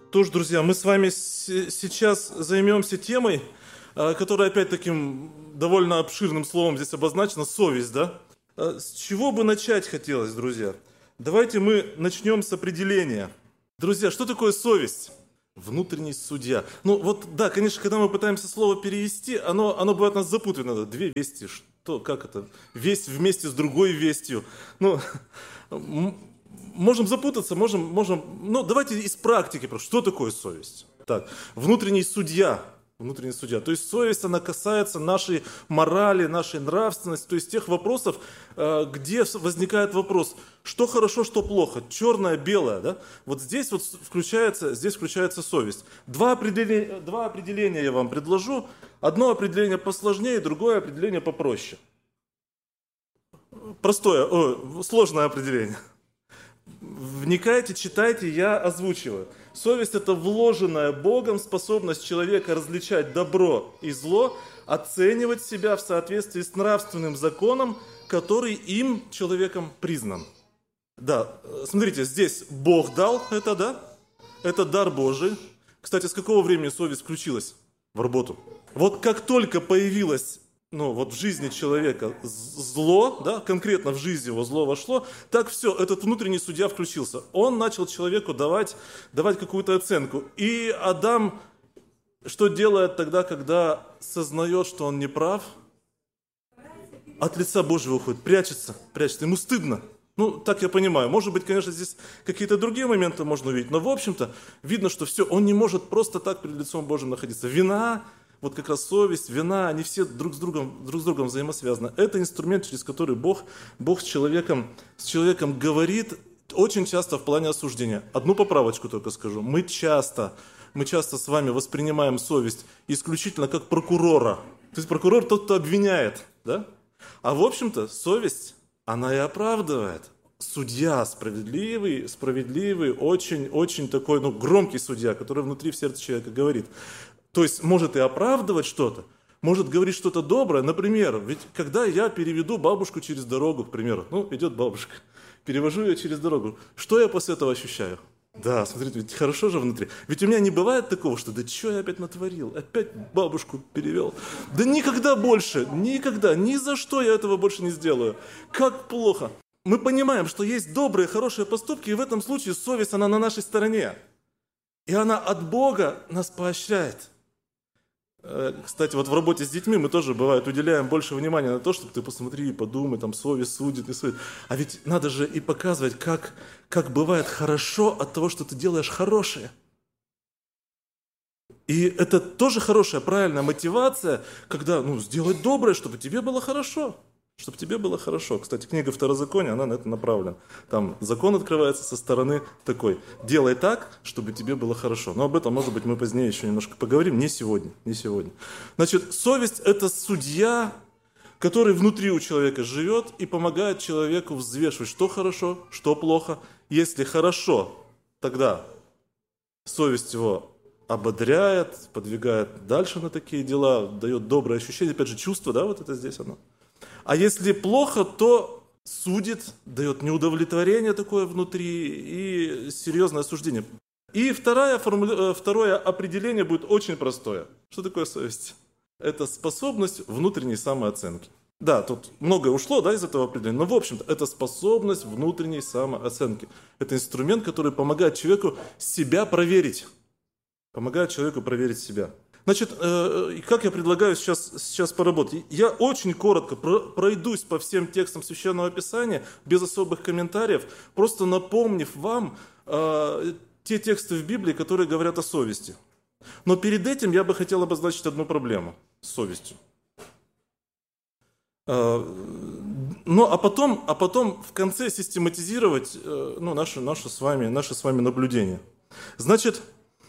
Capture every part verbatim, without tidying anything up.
Тоже, друзья, мы с вами с- сейчас займемся темой, а, которая опять таким довольно обширным словом здесь обозначена — совесть, да? А, С чего бы начать хотелось, друзья? Давайте мы начнем с определения. Друзья, что такое совесть? Внутренний судья. Ну вот, да, конечно, когда мы пытаемся слово перевести, оно, оно бывает нас запутывает. Надо две вести, что, как это? Весть вместе с другой вестью. Ну, м- можем запутаться, можем, можем... Ну, давайте из практики просто. Что такое совесть? Так, внутренний судья. Внутренний судья. То есть совесть, она касается нашей морали, нашей нравственности, то есть тех вопросов, э, где возникает вопрос, что хорошо, что плохо, черное, белое. Да? Вот здесь вот включается, здесь включается совесть. Два определения, два определения я вам предложу. Одно определение посложнее, другое определение попроще. Простое, о, сложное определение. Вникайте, читайте, я озвучиваю. Совесть — это вложенная Богом способность человека различать добро и зло, оценивать себя в соответствии с нравственным законом, который им, человеком, признан. Да, смотрите, здесь Бог дал это, да? Это дар Божий. Кстати, с какого времени совесть включилась в работу? Вот как только появилась, ну, вот в жизни человека зло, да, конкретно в жизнь его зло вошло, так все, этот внутренний судья включился. Он начал человеку давать, давать какую-то оценку. И Адам что делает тогда, когда сознает, что он не прав? От лица Божьего уходит, прячется, прячется, ему стыдно. Ну, так я понимаю. Может быть, конечно, здесь какие-то другие моменты можно увидеть, но, в общем-то, видно, что все, он не может просто так перед лицом Божьим находиться. Вина, вот как раз совесть, вина, они все друг с другом, друг с другом взаимосвязаны. Это инструмент, через который Бог, Бог с человеком, с человеком говорит, очень часто в плане осуждения. Одну поправочку только скажу. Мы часто, мы часто с вами воспринимаем совесть исключительно как прокурора. То есть прокурор тот, кто обвиняет, да? А в общем-то совесть, она и оправдывает. Судья справедливый, справедливый, очень-очень такой, ну, громкий судья, который внутри в сердце человека говорит. То есть может и оправдывать что-то, может говорить что-то доброе. Например, ведь когда я переведу бабушку через дорогу, к примеру, ну, идет бабушка, перевожу ее через дорогу, что я после этого ощущаю? Да, смотрите, ведь хорошо же внутри. Ведь у меня не бывает такого, что да что я опять натворил, опять бабушку перевел. Да никогда больше, никогда, ни за что я этого больше не сделаю. Как плохо. Мы понимаем, что есть добрые, хорошие поступки, и в этом случае совесть, она на нашей стороне. И она от Бога нас поощряет. Кстати, вот в работе с детьми мы тоже, бывает, уделяем больше внимания на то, чтобы ты посмотри, подумай, там совесть судит, не судит. А ведь надо же и показывать, как, как бывает хорошо от того, что ты делаешь хорошее. И это тоже хорошая, правильная мотивация, когда, ну, сделать доброе, чтобы тебе было хорошо. Чтобы тебе было хорошо. Кстати, книга Второзакония, она на это направлена. Там закон открывается со стороны такой. Делай так, чтобы тебе было хорошо. Но об этом, может быть, мы позднее еще немножко поговорим. Не сегодня. Не сегодня. Значит, совесть – это судья, который внутри у человека живет и помогает человеку взвешивать, что хорошо, что плохо. Если хорошо, тогда совесть его ободряет, подвигает дальше на такие дела, дает доброе ощущение. Опять же, чувство, да, вот это здесь оно. А если плохо, то судит, дает неудовлетворение такое внутри и серьезное осуждение. И второе, формуля... второе определение будет очень простое. Что такое совесть? Это способность внутренней самооценки. Да, тут многое ушло, да, из этого определения, но в общем-то это способность внутренней самооценки. Это инструмент, который помогает человеку себя проверить. Помогает человеку проверить себя. Значит, э, как я предлагаю сейчас, сейчас поработать? Я очень коротко про, пройдусь по всем текстам Священного Писания, без особых комментариев, просто напомнив вам э, те тексты в Библии, которые говорят о совести. Но перед этим я бы хотел обозначить одну проблему с совестью. Э, ну, а потом, а потом в конце систематизировать э, ну, наши, наши, с вами, наши с вами наблюдения. Значит,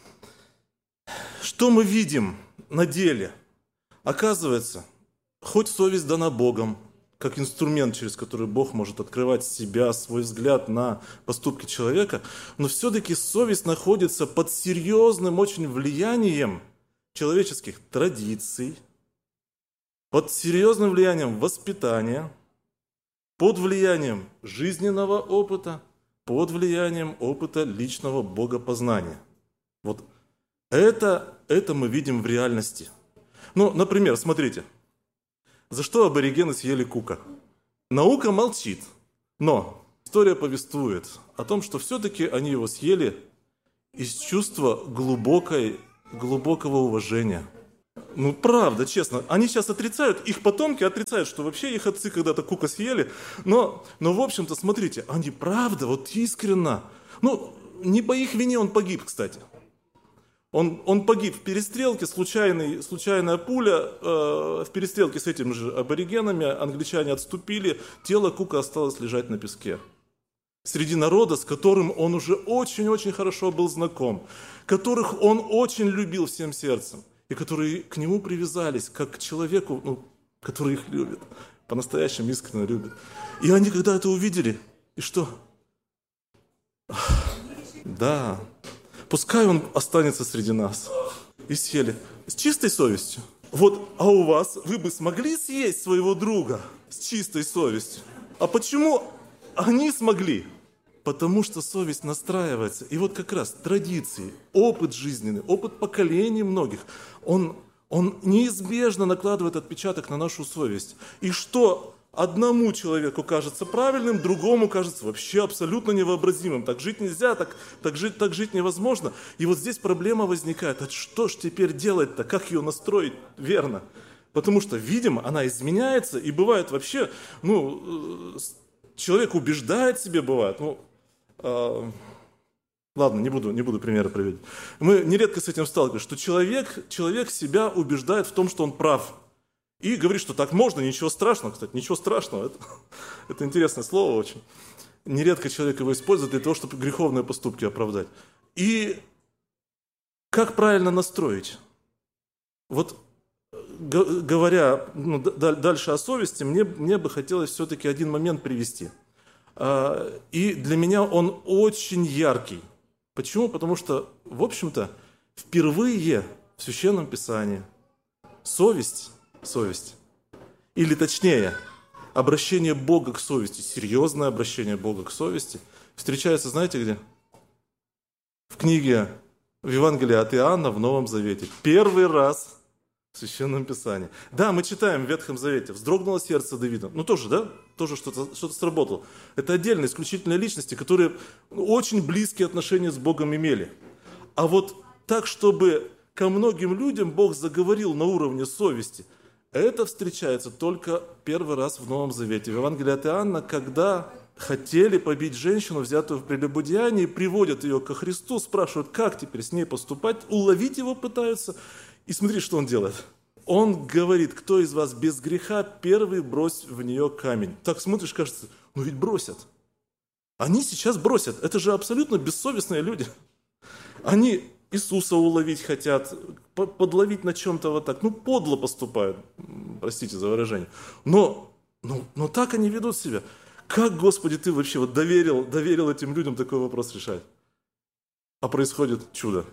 что мы видим на деле? Оказывается, хоть совесть дана Богом, как инструмент, через который Бог может открывать себя, свой взгляд на поступки человека, но все-таки совесть находится под серьезным очень влиянием человеческих традиций, под серьезным влиянием воспитания, под влиянием жизненного опыта, под влиянием опыта личного богопознания. Вот это, это мы видим в реальности. Ну, например, смотрите, за что аборигены съели Кука? Наука молчит, но история повествует о том, что все-таки они его съели из чувства глубокой, глубокого уважения. Ну, правда, честно. Они сейчас отрицают, их потомки отрицают, что вообще их отцы когда-то Кука съели. Но, но в общем-то, смотрите, они правда, вот искренно. Ну, не по их вине он погиб, кстати. Он, он погиб в перестрелке, случайный, случайная пуля. Э, в перестрелке с этими же аборигенами англичане отступили, тело Кука осталось лежать на песке. Среди народа, с которым он уже очень-очень хорошо был знаком, которых он очень любил всем сердцем, и которые к нему привязались, как к человеку, ну, который их любит, по-настоящему искренне любит. И они когда это увидели, и что? Да, пускай он останется среди нас. И съели с чистой совестью. Вот, а у вас, вы бы смогли съесть своего друга с чистой совестью? А почему они смогли? Потому что совесть настраивается. И вот как раз традиции, опыт жизненный, опыт поколений многих, он, он неизбежно накладывает отпечаток на нашу совесть. И что одному человеку кажется правильным, другому кажется вообще абсолютно невообразимым. Так жить нельзя, так, так, жить, так жить невозможно. И вот здесь проблема возникает. А что ж теперь делать-то? Как ее настроить верно? Потому что, видимо, она изменяется, и бывает вообще, ну, человек убеждает себе, бывает, ну, э, ладно, не буду, не буду примеры приводить. Мы нередко с этим сталкиваемся, что человек, человек себя убеждает в том, что он прав. И говорит, что так можно, ничего страшного. Кстати, ничего страшного, это, это интересное слово очень. Нередко человек его использует для того, чтобы греховные поступки оправдать. И как правильно настроить? Вот говоря ну, дальше о совести, мне, мне бы хотелось все-таки один момент привести. И для меня он очень яркий. Почему? Потому что, в общем-то, впервые в Священном Писании совесть, совесть, или точнее, обращение Бога к совести, серьезное обращение Бога к совести, встречается, знаете где? В книге, в Евангелии от Иоанна в Новом Завете. Первый раз в Священном Писании. Да, мы читаем в Ветхом Завете. Вздрогнуло сердце Давида. Ну тоже, да? Тоже что-то, что-то сработало. Это отдельные, исключительные личности, которые очень близкие отношения с Богом имели. А вот так, чтобы ко многим людям Бог заговорил на уровне совести, это встречается только первый раз в Новом Завете. В Евангелии от Иоанна, когда хотели побить женщину, взятую в прелюбодеянии, приводят ее ко Христу, спрашивают, как теперь с ней поступать, уловить его пытаются. И смотри, что он делает. Он говорит, кто из вас без греха, первый брось в нее камень. Так смотришь, кажется, ну ведь бросят. Они сейчас бросят. Это же абсолютно бессовестные люди. Они Иисуса уловить хотят, подловить на чем-то вот так. Ну, подло поступают, простите за выражение. Но, но, но так они ведут себя. Как, Господи, Ты вообще вот доверил, доверил этим людям такой вопрос решать? А происходит чудо.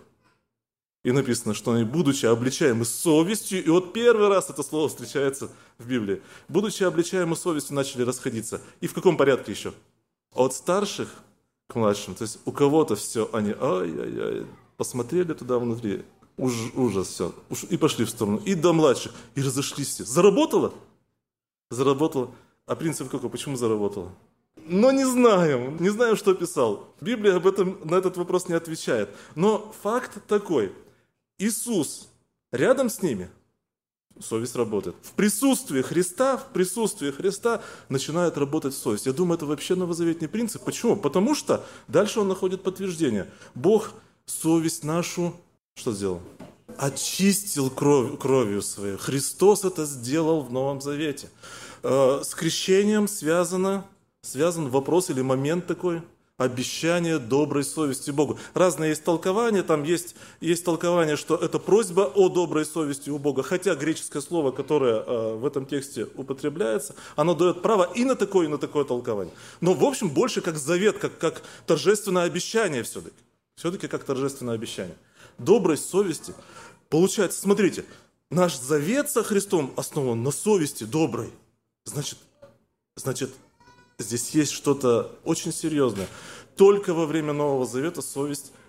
И написано, что они, будучи обличаемы совестью, и вот первый раз это слово встречается в Библии, будучи обличаемы совестью, начали расходиться. И в каком порядке еще? От старших к младшим. То есть у кого-то все, они ай-яй-яй, посмотрели туда внутри, уж, ужас, все, и пошли в сторону. И до младших, и разошлись все. Заработало? Заработало. А принцип какой? Почему заработало? Но не знаем, не знаем, что писал. Библия об этом, на этот вопрос не отвечает. Но факт такой. Иисус рядом с ними, совесть работает. В присутствии Христа, в присутствии Христа начинает работать совесть. Я думаю, это вообще новозаветный принцип. Почему? Потому что дальше он находит подтверждение. Бог совесть нашу, что сделал? Очистил кровь, кровью своей. Христос это сделал в Новом Завете. Э, с крещением связано, связан вопрос или момент такой, обещание доброй совести Богу. Разные есть толкования, там есть, есть толкование, что это просьба о доброй совести у Бога, хотя греческое слово, которое э, в этом тексте употребляется, оно дает право и на такое, и на такое толкование. Но, в общем, больше как завет, как, как торжественное обещание все-таки. Все-таки как торжественное обещание. Доброй совести. Получается, смотрите, наш завет со Христом основан на совести доброй. Значит, значит, здесь есть что-то очень серьезное. Только во время Нового Завета совесть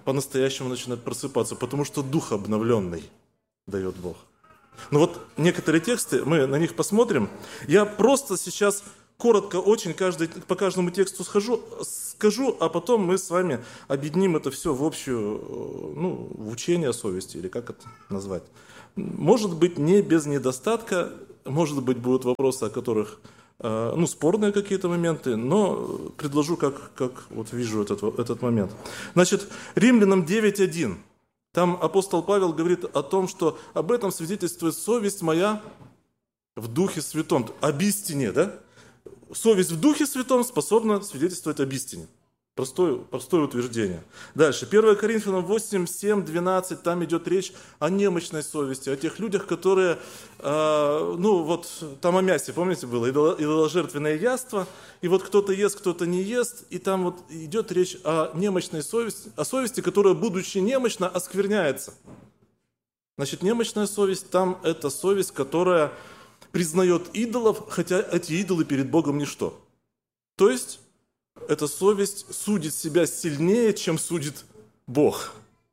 по-настоящему начинает просыпаться, потому что дух обновленный дает Бог. Ну вот некоторые тексты, мы на них посмотрим. Я просто сейчас коротко очень каждый, по каждому тексту схожу, скажу, а потом мы с вами объединим это все в общую, ну, в учение о совести, или как это назвать. Может быть, не без недостатка, может быть, будут вопросы, о которых, ну, спорные какие-то моменты, но предложу, как, как вот вижу этот, этот момент. Значит, Римлянам девять один. Там апостол Павел говорит о том, что об этом свидетельствует совесть моя в Духе Святом. Об истине, да? Совесть в Духе Святом способна свидетельствовать об истине. Простое, простое утверждение. Дальше. первое Коринфянам восемь, семь, двенадцать. Там идет речь о немощной совести, о тех людях, которые, э, ну вот, там о мясе, помните, было, идоложертвенное яство, и вот кто-то ест, кто-то не ест, и там вот идет речь о немощной совести, о совести, которая, будучи немощна, оскверняется. Значит, немощная совесть, там это совесть, которая признает идолов, хотя эти идолы перед Богом ничто. То есть, эта совесть судит себя сильнее, чем судит Бог.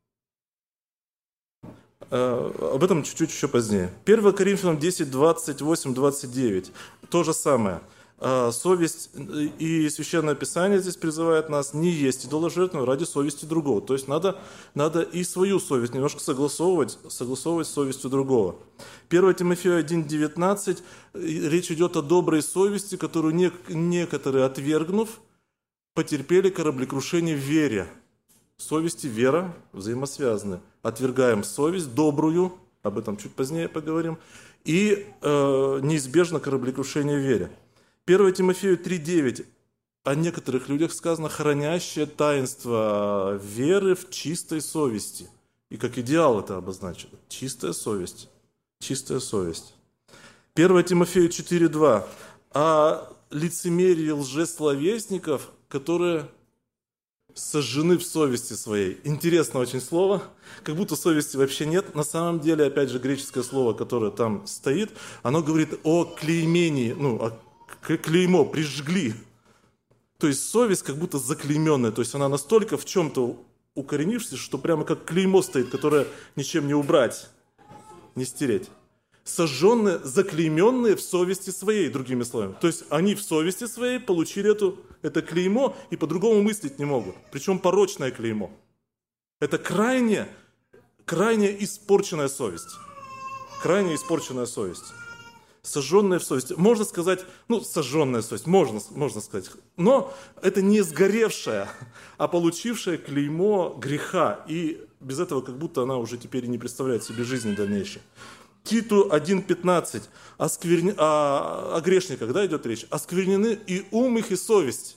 Об этом чуть-чуть еще позднее. первое Коринфянам десять, двадцать восемь, двадцать девять. То же самое. Совесть и Священное Писание здесь призывает нас не есть идоложертвенного ради совести другого. То есть надо, надо и свою совесть немножко согласовывать, согласовывать с совестью другого. первое Тимофею один, девятнадцать. Речь идет о доброй совести, которую некоторые, отвергнув, потерпели кораблекрушение в вере. Совесть и вера взаимосвязаны. Отвергаем совесть добрую, об этом чуть позднее поговорим, и э, неизбежно кораблекрушение в вере. первое Тимофею три, девять. О некоторых людях сказано, хранящее таинство веры в чистой совести. И как идеал это обозначено. Чистая совесть. Чистая совесть. первое Тимофею четыре, два. О лицемерии лжесловесников, которые сожжены в совести своей. Интересно очень слово. Как будто совести вообще нет. На самом деле, опять же, греческое слово, которое там стоит, оно говорит о клеймении, ну, о клеймо, прижгли. То есть совесть как будто заклейменная. То есть она настолько в чем-то укоренившись, что прямо как клеймо стоит, которое ничем не убрать, не стереть. Сожженные, заклейменные в совести своей, другими словами. То есть они в совести своей получили эту, это клеймо и по-другому мыслить не могут. Причем порочное клеймо. Это крайне, крайне испорченная совесть. Крайне испорченная совесть. Сожженная в совести. Можно сказать, ну, сожженная совесть, можно, можно сказать. Но это не сгоревшая, а получившая клеймо греха. И без этого как будто она уже теперь и не представляет себе жизни дальнейшей. Титу один, пятнадцать. Оскверни... О... о грешниках, да, идет речь? Осквернены и ум их, и совесть.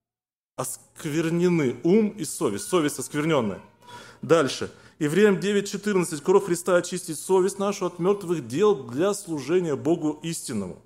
Осквернены ум и совесть. Совесть оскверненная. Дальше. Евреям девять, четырнадцать. Кровь Христа очистит совесть нашу от мертвых дел для служения Богу истинному.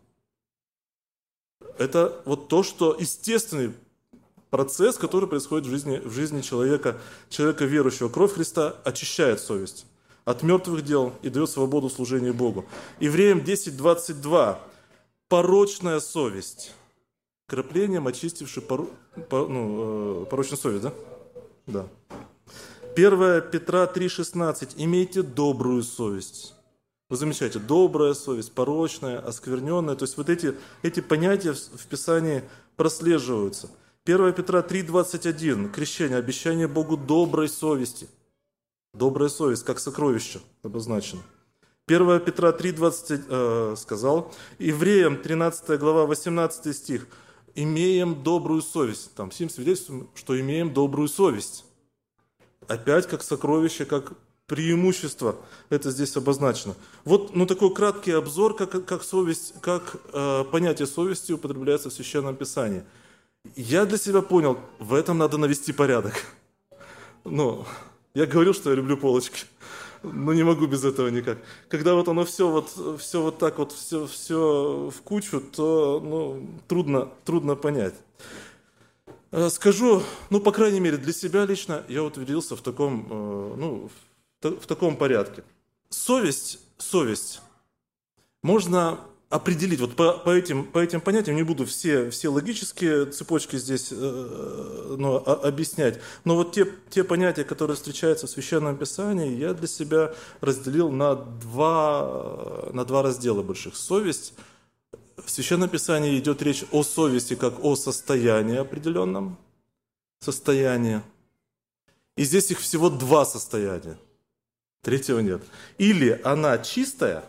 Это вот то, что естественный процесс, который происходит в жизни, в жизни человека, человека верующего. Кровь Христа очищает совесть от мертвых дел и дает свободу служению Богу. Евреям десять, двадцать два. Порочная совесть. Краплением очистивший пору, по, ну, э, порочную совесть, да? Да. первое Петра три, шестнадцать. Имейте добрую совесть. Вы замечаете, добрая совесть, порочная, оскверненная. То есть вот эти, эти понятия в, в Писании прослеживаются. первое Петра три, двадцать один. Крещение, обещание Богу доброй совести. Добрая совесть, как сокровище, обозначено. первое Петра три, двадцать э, сказал. Евреям тринадцатая глава, восемнадцатый стих. Имеем добрую совесть. Там всем свидетельствуем, что имеем добрую совесть. Опять как сокровище, как преимущество. Это здесь обозначено. Вот, ну, такой краткий обзор, как, как совесть, как э, понятие совести употребляется в Священном Писании. Я для себя понял, в этом надо навести порядок. Ну, я говорил, что я люблю полочки, но не могу без этого никак. Когда вот оно все вот, все вот так вот, все, все в кучу, то, ну, трудно, трудно понять. Скажу, ну, по крайней мере, для себя лично я утвердился в таком, ну, в, в таком порядке. Совесть, совесть можно определить, вот по, по, этим, по этим понятиям, не буду все, все логические цепочки здесь э, ну, а, объяснять, но вот те, те понятия, которые встречаются в Священном Писании, я для себя разделил на два, на два раздела больших. Совесть. В Священном Писании идет речь о совести как о состоянии определенном, состоянии. И здесь их всего два состояния, третьего нет. Или она чистая,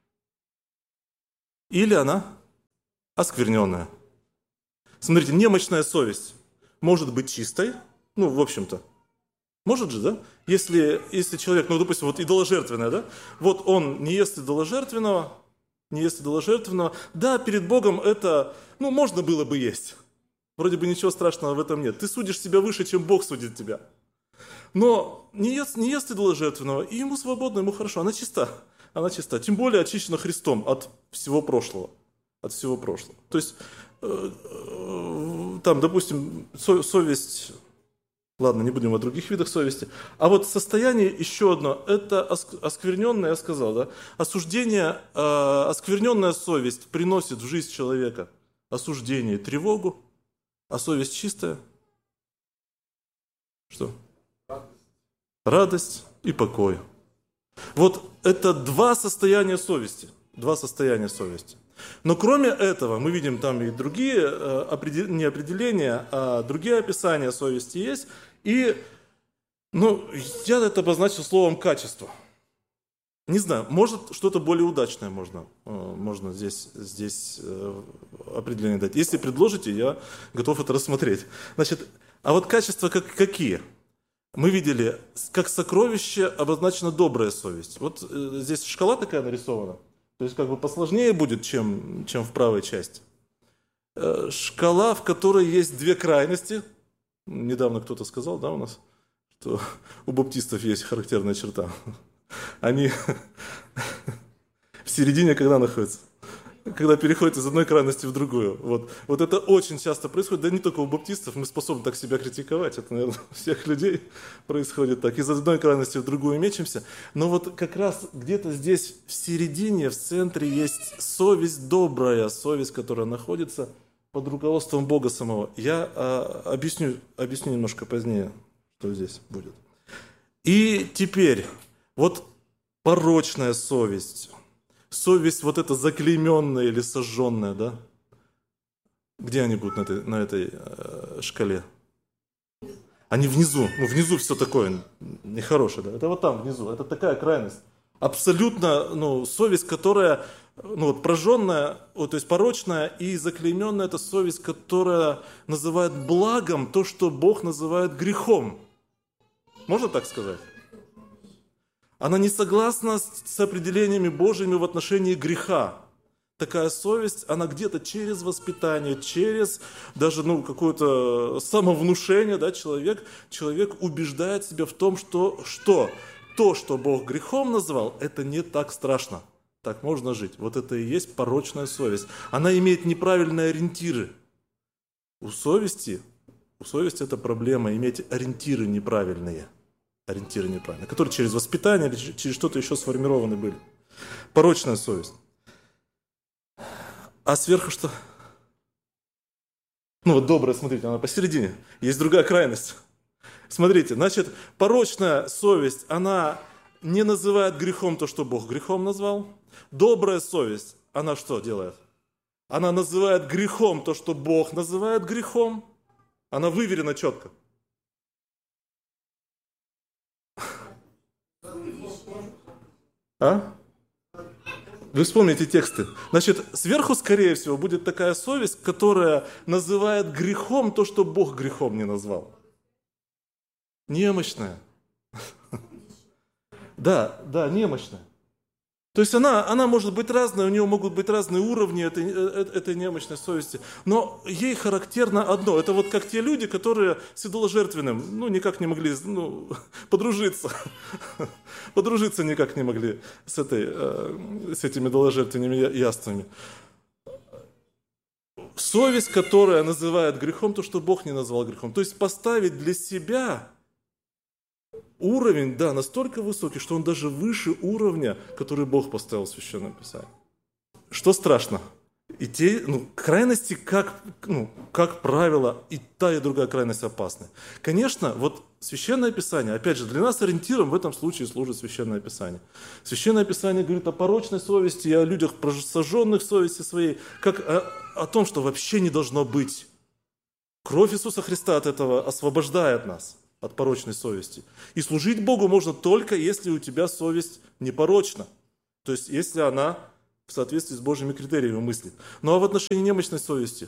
или она оскверненная. Смотрите, немощная совесть может быть чистой, ну, в общем-то. Может же, да? Если, если человек, ну, допустим, вот идоложертвенное, да? Вот он не ест идоложертвенного, не ест идоложертвенного. Да, перед Богом это, ну, можно было бы есть. Вроде бы ничего страшного в этом нет. Ты судишь себя выше, чем Бог судит тебя. Но не ест, не ест идоложертвенного, и ему свободно, ему хорошо. Она чиста. Она чиста. Тем более очищена Христом от всего прошлого. От всего прошлого. То есть, э, э, там, допустим, со, совесть... Ладно, не будем о других видах совести. А вот состояние еще одно. Это оскверненное, я сказал, да? Осуждение, э, оскверненная совесть приносит в жизнь человека осуждение и тревогу. А совесть чистая? Что? Радость и покой. Вот это два состояния совести. Два состояния совести. Но кроме этого, мы видим там и другие, не определения, а другие описания совести есть. И, ну, я это обозначил словом «качество». Не знаю, может, что-то более удачное можно, можно здесь, здесь определение дать. Если предложите, я готов это рассмотреть. Значит, а вот качества как, какие? Мы видели, как сокровище обозначена добрая совесть. Вот э, здесь шкала такая нарисована. То есть как бы посложнее будет, чем, чем в правой части. Э, шкала, в которой есть две крайности. Недавно кто-то сказал, да, у нас, что у баптистов есть характерная черта. Они в середине когда находятся? Когда переходит из одной крайности в другую. Вот. Вот это очень часто происходит, да не только у баптистов, мы способны так себя критиковать, это, наверное, у всех людей происходит так. Из одной крайности в другую мечемся. Но вот как раз где-то здесь в середине, в центре есть совесть добрая, совесть, которая находится под руководством Бога самого. Я а, объясню, объясню немножко позднее, что здесь будет. И теперь, вот порочная совесть. Совесть вот эта заклейменная или сожженная, да? Где они будут на этой, на этой э, шкале? Они внизу. Ну, внизу все такое нехорошее, да? Это вот там внизу. Это такая крайность. Абсолютно, ну, совесть, которая, ну, вот прожженная, вот, то есть порочная и заклейменная, это совесть, которая называет благом то, что Бог называет грехом. Можно так сказать? Она не согласна с определениями Божьими в отношении греха. Такая совесть, она где-то через воспитание, через даже ну, какое-то самовнушение, да, человек, человек убеждает себя в том, что, что то, что Бог грехом назвал, это не так страшно. Так можно жить. Вот это и есть порочная совесть. Она имеет неправильные ориентиры. У совести, у совести это проблема, иметь ориентиры неправильные. Ориентиры неправильные, которые через воспитание или через что-то еще сформированы были. Порочная совесть. А сверху что? Ну вот добрая, смотрите, она посередине. Есть другая крайность. Смотрите, значит, порочная совесть, она не называет грехом то, что Бог грехом назвал. Добрая совесть, она что делает? Она называет грехом то, что Бог называет грехом. Она выверена четко. А? Вы вспомните тексты. Значит, сверху, скорее всего, будет такая совесть, которая называет грехом то, что Бог грехом не назвал. Немощная. Да, да, немощная. То есть она, она может быть разная, у нее могут быть разные уровни этой, этой немощной совести, но ей характерно одно. Это вот как те люди, которые с идоложертвенным ну, никак не могли ну, подружиться. Подружиться никак не могли с, этой, с этими идоложертвенными яствами. Совесть, которая называет грехом то, что Бог не назвал грехом. То есть поставить для себя уровень, да, настолько высокий, что он даже выше уровня, который Бог поставил в Священном Писании. что страшно? И те, ну, крайности, как, ну, как правило, и та, и другая крайность опасны. Конечно, вот Священное Писание, опять же, для нас ориентиром в этом случае служит Священное Писание. Священное Писание говорит о порочной совести, о людях, сожженных совести своей, как о, о том, что вообще не должно быть. Кровь Иисуса Христа от этого освобождает нас, от порочной совести. И служить Богу можно только, если у тебя совесть непорочна. То есть, если она в соответствии с Божьими критериями мыслит. Ну а в отношении немощной совести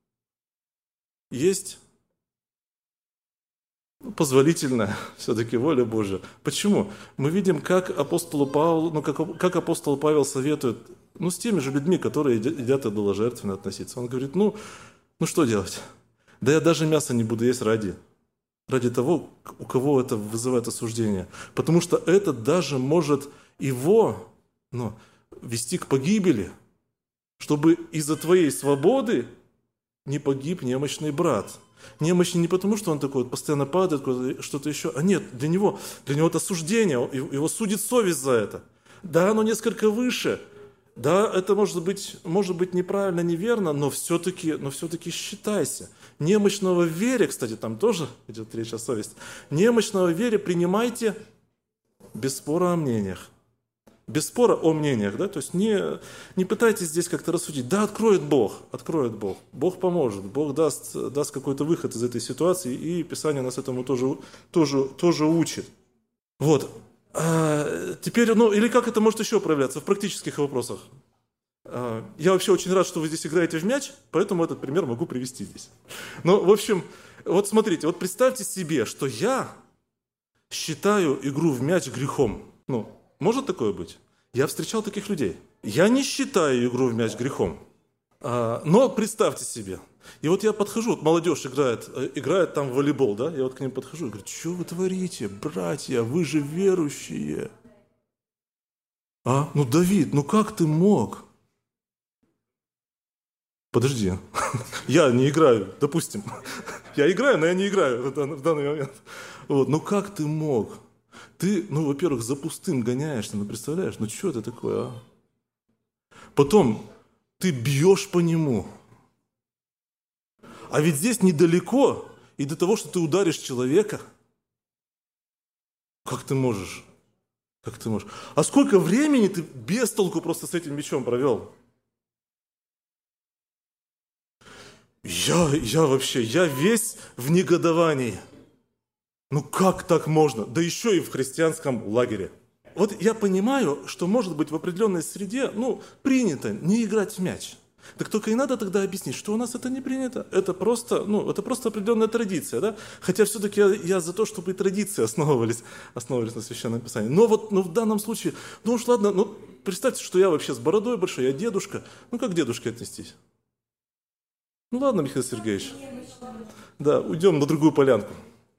есть позволительная все-таки воля Божья. Почему? Мы видим, как апостолу Павлу, ну, как, как апостол Павел советует, ну, с теми же людьми, которые едят идоложертвенно относиться. Он говорит, ну, ну что делать? Да я даже мясо не буду есть ради, ради того, у кого это вызывает осуждение. Потому что это даже может его, ну, вести к погибели, чтобы из-за твоей свободы не погиб немощный брат. Немощный не потому, что он такой вот постоянно падает, что-то еще, а нет, для него, для него это осуждение, его судит совесть за это. Да, оно несколько выше, да, это может быть, может быть неправильно, неверно, но все-таки, но все-таки считайся. Немощного в вере, кстати, там тоже идет речь о совести, немощного в вере принимайте без спора о мнениях. Без спора о мнениях, да, то есть не, не пытайтесь здесь как-то рассудить. Да, откроет Бог, откроет Бог, Бог поможет, Бог даст, даст какой-то выход из этой ситуации, и Писание нас этому тоже, тоже, тоже учит. Вот. А теперь, ну, или как это может еще проявляться в практических вопросах? А, я вообще очень рад, что вы здесь играете в мяч, поэтому этот пример могу привести здесь. Ну, в общем, вот смотрите, вот представьте себе, что я считаю игру в мяч грехом. Ну, может такое быть? Я встречал таких людей. Я не считаю игру в мяч грехом. А, но представьте себе. И вот я подхожу, вот молодежь играет, играет там в волейбол, да? Я вот к ним подхожу и говорю, что вы творите, братья, вы же верующие. А? Ну, Давид, ну как ты мог? Подожди, я не играю, допустим. Я играю, но я не играю в данный момент. Вот, ну как ты мог? Ты, ну, во-первых, за пустым гоняешься, ну, представляешь, ну, что это такое, а? Потом ты бьешь по нему. А ведь здесь недалеко, и до того, что ты ударишь человека. Как ты можешь? Как ты можешь? А сколько времени ты без толку просто с этим мячом провел? Я, я вообще, я весь в негодовании. Ну как так можно? Да еще и в христианском лагере. Вот я понимаю, что может быть в определенной среде, ну, принято не играть в мяч. Так только и надо тогда объяснить, что у нас это не принято. Это просто, ну, это просто определенная традиция, да? Хотя все-таки я, я за то, чтобы и традиции основывались, основывались на Священном Писании. Но вот но в данном случае, ну уж ладно, ну, представьте, что я вообще с бородой большой, я дедушка. Ну как к дедушке отнестись? Ну ладно, Михаил Сергеевич. Да, уйдем на другую полянку.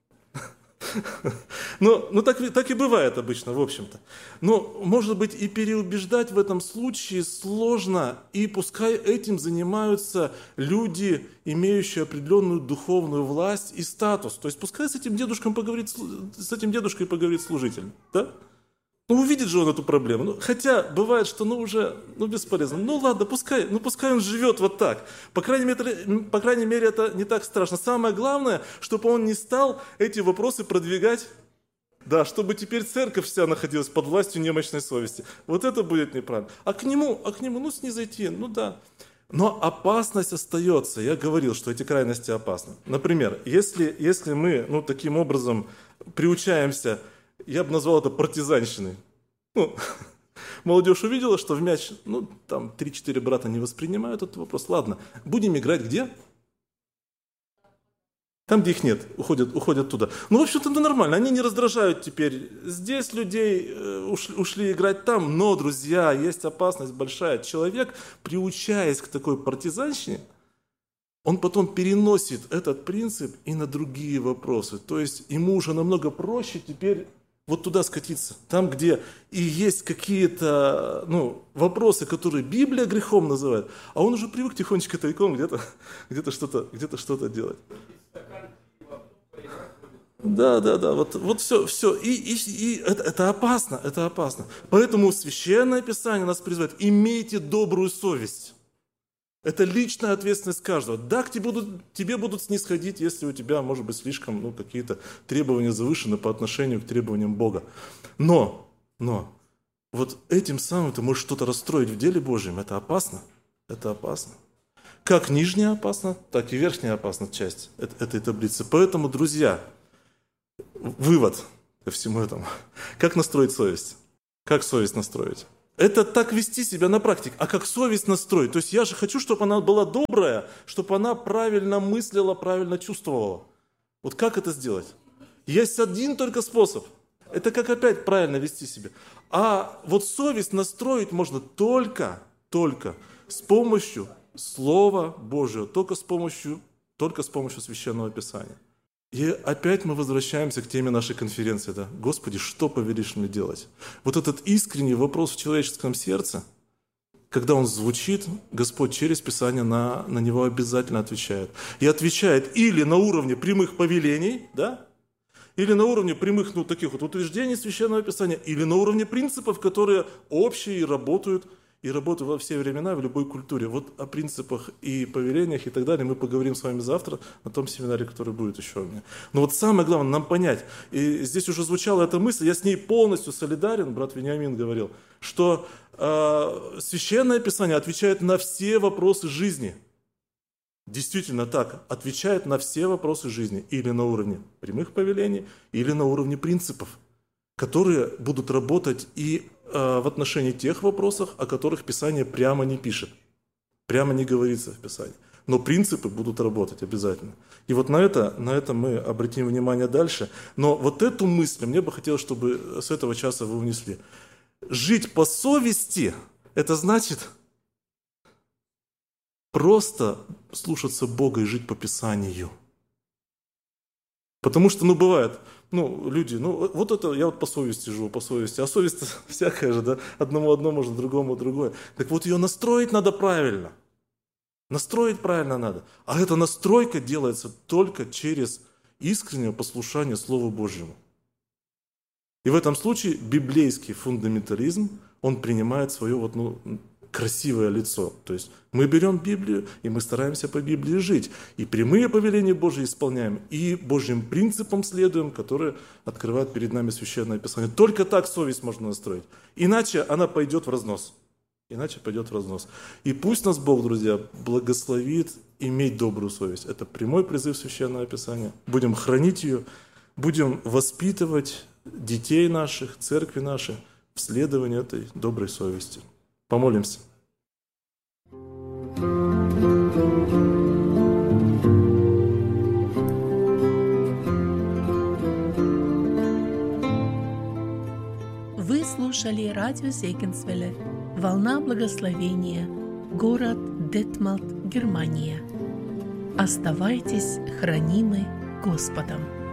Ну, ну так, так и бывает обычно, в общем-то. Но, может быть, и переубеждать в этом случае сложно, и пускай этим занимаются люди, имеющие определенную духовную власть и статус. То есть пускай с этим дедушкой поговорит, с этим дедушкой поговорит служитель, да? Ну, увидит же он эту проблему. Ну, хотя бывает, что ну уже ну, бесполезно. Ну ладно, пускай, ну, пускай он живет вот так. По крайней мере, по крайней мере, это не так страшно. Самое главное, чтобы он не стал эти вопросы продвигать. Да, чтобы теперь церковь вся находилась под властью немощной совести. Вот это будет неправильно. А к нему, а к нему, ну, снизойти, ну да. Но опасность остается. Я говорил, что эти крайности опасны. Например, если, если мы ну, таким образом приучаемся, я бы назвал это партизанщиной. Ну, молодежь увидела, что в мяч, ну, там, три-четыре брата не воспринимают этот вопрос. Ладно, будем играть где? Там, где их нет, уходят, уходят туда. Ну, в общем-то, ну, нормально, они не раздражают теперь. Здесь людей ушли, ушли играть там, но, друзья, есть опасность большая. Человек, приучаясь к такой партизанщине, он потом переносит этот принцип и на другие вопросы. То есть ему уже намного проще теперь вот туда скатиться, там, где и есть какие-то ну, вопросы, которые Библия грехом называет, а он уже привык тихонечко тайком где-то, где-то что-то, где-то что-то делать. Да, да, да, вот, вот все, все. И, и, и это, это опасно, это опасно. Поэтому Священное Писание нас призывает: имейте добрую совесть. Это личная ответственность каждого. Да, к тебе будут, тебе будут снисходить, если у тебя, может быть, слишком ну, какие-то требования завышены по отношению к требованиям Бога. Но, но, вот этим самым ты можешь что-то расстроить в деле Божьем. Это опасно. Это опасно. Как нижняя опасна, так и верхняя опасна часть этой таблицы. Поэтому, друзья, вывод ко всему этому. Как настроить совесть? Как совесть настроить? Это так вести себя на практике. А как совесть настроить? То есть я же хочу, чтобы она была добрая, чтобы она правильно мыслила, правильно чувствовала. Вот как это сделать? Есть один только способ. Это как опять правильно вести себя. А вот совесть настроить можно только, только с помощью Слова Божьего, только с помощью, только с помощью Священного Писания. И опять мы возвращаемся к теме нашей конференции. Да? Господи, что повелишь мне делать? Вот этот искренний вопрос в человеческом сердце, когда он звучит, Господь через Писание на, на него обязательно отвечает. И отвечает или на уровне прямых повелений, да? Или на уровне прямых ну, таких вот утверждений Священного Писания, или на уровне принципов, которые общие и работают, и работают во все времена, в любой культуре. Вот о принципах и повелениях и так далее мы поговорим с вами завтра на том семинаре, который будет еще у меня. Но вот самое главное нам понять, и здесь уже звучала эта мысль, я с ней полностью солидарен, брат Вениамин говорил, что э, Священное Писание отвечает на все вопросы жизни. Действительно так, отвечает на все вопросы жизни, или на уровне прямых повелений, или на уровне принципов, которые будут работать и э, в отношении тех вопросов, о которых Писание прямо не пишет, прямо не говорится в Писании. Но принципы будут работать обязательно. И вот на это, на это мы обратим внимание дальше. Но вот эту мысль мне бы хотелось, чтобы с этого часа вы унесли. Жить по совести – это значит просто слушаться Бога и жить по Писанию. Потому что, ну, бывает, ну, люди, ну, вот это, я вот по совести живу, по совести, а совесть всякая же, да, одному одно можно, другому другое. Так вот, ее настроить надо правильно. Настроить правильно надо. А эта настройка делается только через искреннее послушание Слову Божьему. И в этом случае библейский фундаментализм, он принимает свое вот, ну, красивое лицо. То есть мы берем Библию, и мы стараемся по Библии жить. И прямые повеления Божьи исполняем, и Божьим принципам следуем, которые открывают перед нами Священное Писание. Только так совесть можно настроить. Иначе она пойдет в разнос. Иначе пойдет в разнос. И пусть нас Бог, друзья, благословит иметь добрую совесть. Это прямой призыв Священного Писания. Будем хранить ее, будем воспитывать детей наших, церкви нашей в следовании этой доброй совести. Помолимся. Вы слушали радио Зегенсвелле «Волна благословения», город Детмалт, Германия. Оставайтесь хранимы Господом.